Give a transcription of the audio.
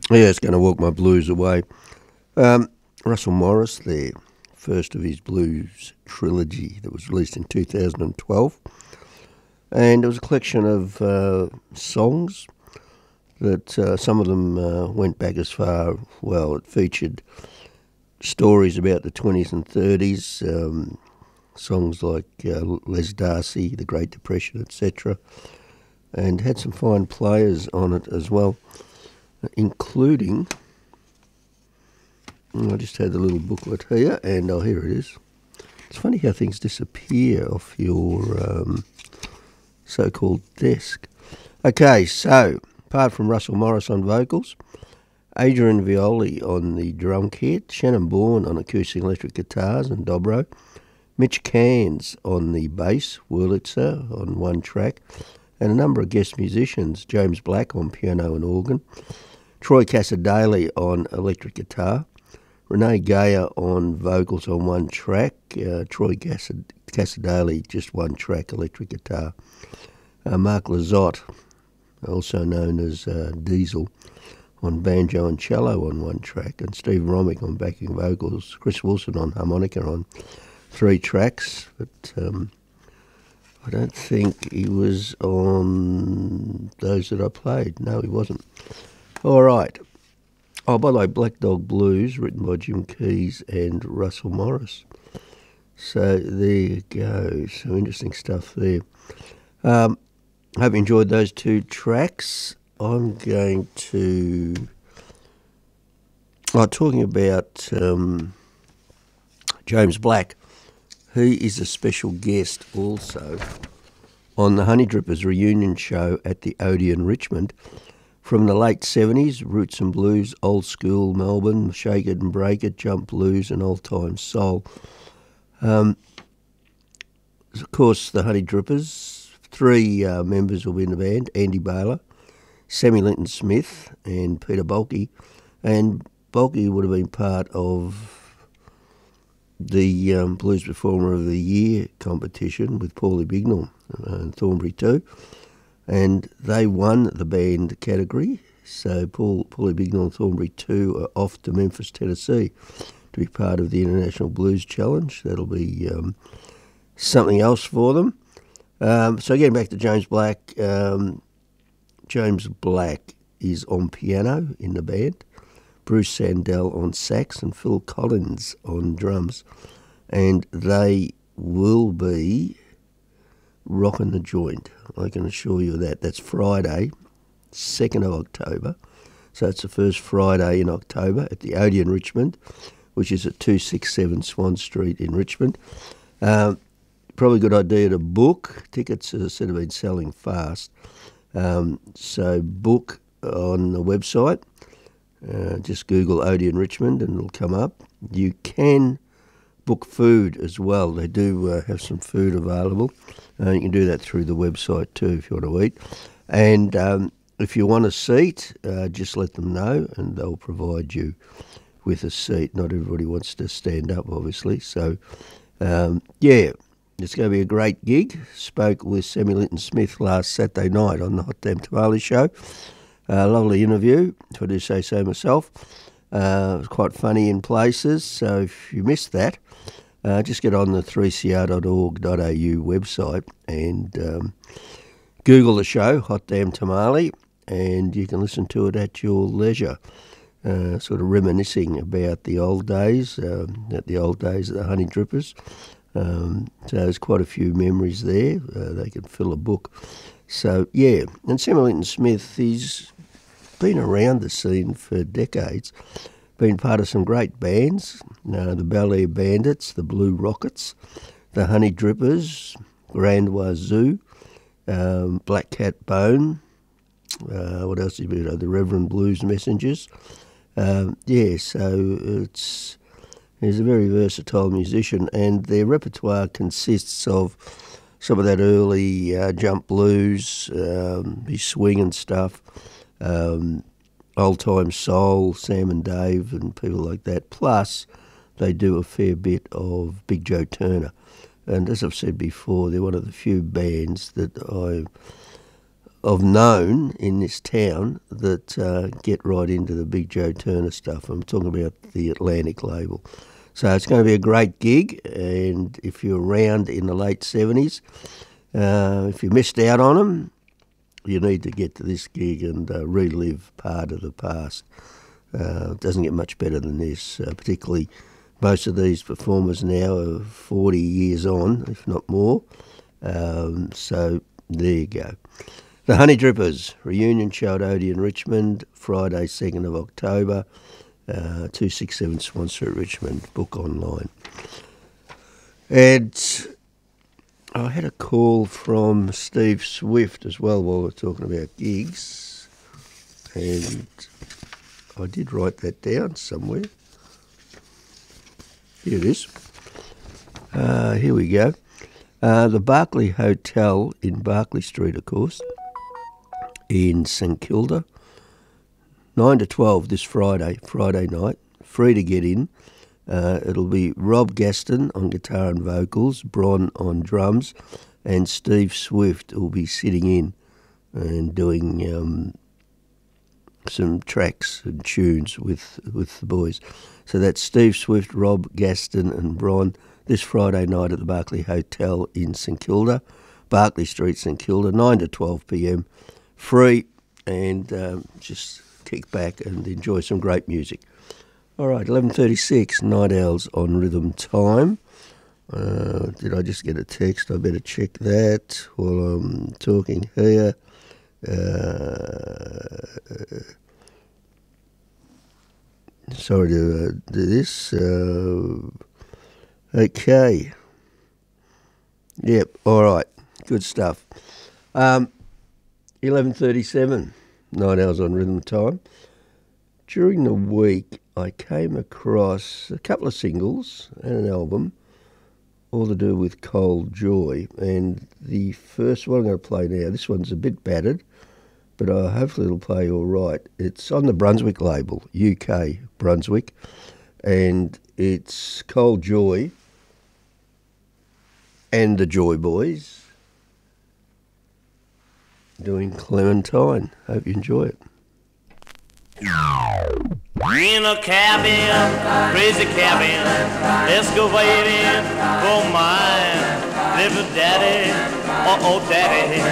Yeah, it's going to walk my blues away. Um, Russell Morris there, first of his blues trilogy that was released in 2012. And it was a collection of songs that some of them went back as far, well, it featured stories about the 20s and 30s, songs like Les Darcy, The Great Depression, etc., and had some fine players on it as well, including, I just had the little booklet here, and oh, here it is. It's funny how things disappear off your so-called desk. Okay, so apart from Russell Morris on vocals, Adrian Violi on the drum kit, Shannon Bourne on acoustic electric guitars and dobro, Mitch Cairns on the bass, Wurlitzer on one track, and a number of guest musicians, James Black on piano and organ, Troy Casadale on electric guitar, Renee Gayer on vocals on one track, Troy Casadale just one track, electric guitar, Mark Lizotte, also known as Diesel, on banjo and cello on one track, and Steve Romick on backing vocals, Chris Wilson on harmonica on 3 tracks, but I don't think he was on those that I played. No, he wasn't. All right. Oh, by the way, Black Dog Blues, written by Jim Keys and Russell Morris. So there you go. Some interesting stuff there. Hope you enjoyed those 2 tracks. I'm going to... talking about James Black. He is a special guest also on the Honey Drippers reunion show at the Odeon Richmond. From the late 70s, roots and blues, old school Melbourne, shake it and break it, jump blues and old-time soul. Of course, the Honey Drippers, 3 members will be in the band, Andy Baylor, Sammy Linton Smith and Peter Bulkey. And Bulkey would have been part of the Blues Performer of the Year competition with Paulie Bignell and Thornbury too. And they won the band category. So Paulie Bignell and Thornbury too are off to Memphis, Tennessee to be part of the International Blues Challenge. That'll be something else for them. So getting back to James Black, James Black is on piano in the band, Bruce Sandell on sax and Phil Collins on drums. And they will be rocking the joint, I can assure you of that. That's Friday, 2nd of October. So it's the first Friday in October at the Odeon Richmond, which is at 267 Swan Street in Richmond. Probably a good idea to book. Tickets, as I said, have been selling fast. So book on the website. Just Google Odeon Richmond and it'll come up. You can book food as well. They do have some food available. You can do that through the website too if you want to eat. And if you want a seat, just let them know and they'll provide you with a seat. Not everybody wants to stand up, obviously. So, yeah, it's going to be a great gig. Spoke with Sammy Linton Smith last Saturday night on the Hot Damn Tamale show. Lovely interview, if I do say so myself. It was quite funny in places, so if you missed that, just get on the 3cr.org.au website and Google the show, Hot Damn Tamale, and you can listen to it at your leisure, sort of reminiscing about the old days, at the old days of the Honey Drippers. So there's quite a few memories there. They could fill a book. So, yeah, and Sammy Linton Smith, he's been around the scene for decades, been part of some great bands, the Bel Air Bandits, the Blue Rockets, the Honey Drippers, Grand Wazoo, Black Cat Bone, what else did you know, the Reverend Blues Messengers. So he's a very versatile musician, and their repertoire consists of some of that early jump blues, his swing and stuff, old-time soul, Sam and Dave and people like that. Plus, they do a fair bit of Big Joe Turner. And as I've said before, they're one of the few bands that of known in this town that get right into the Big Joe Turner stuff. I'm talking about the Atlantic label. So it's going to be a great gig, and if you're around in the late 70s, if you missed out on them, you need to get to this gig and relive part of the past. It doesn't get much better than this, particularly most of these performers now are 40 years on, if not more. So there you go. The Honey Drippers, reunion show at Odeon Richmond, Friday 2nd of October, 267 Swan Street, Richmond, book online. And I had a call from Steve Swift as well while we were talking about gigs, and I did write that down somewhere. Here it is. Here we go. The Berkeley Hotel in Berkeley Street, of course, in St Kilda. 9 to 12 this Friday night. Free to get in. It'll be Rob Gaston on guitar and vocals, Bron on drums, and Steve Swift will be sitting in and doing some tracks and tunes with the boys. So that's Steve Swift, Rob Gaston and Bron this Friday night at the Berkeley Hotel in St Kilda, Berkeley Street, St Kilda, 9 to 12 p.m. Free, and just kick back and enjoy some great music. All right, 11:36, Night Owls on Rhythm Time. Did I just get a text? I better check that while I'm talking here. Sorry to do this. Okay. Yep, all right. Good stuff. 11:37, Night Owls on Rhythm Time. During the week, I came across a couple of singles and an album, all to do with Cold Joy. And the first one I'm going to play now, this one's a bit battered, but hopefully it'll play all right. It's on the Brunswick label, UK Brunswick, and it's Cold Joy and the Joy Boys doing Clementine. Hope you enjoy it. In a cabin, crazy cabin, excavating for mine. Little daddy, oh daddy,